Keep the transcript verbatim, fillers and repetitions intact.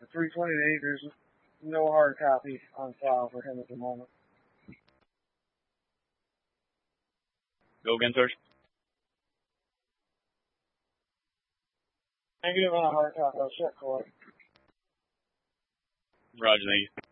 The three twenty-eight, there's no hard copy on file for him at the moment. Go again, sir. Negative on a hard copy. I'll check for it. Roger, thank you.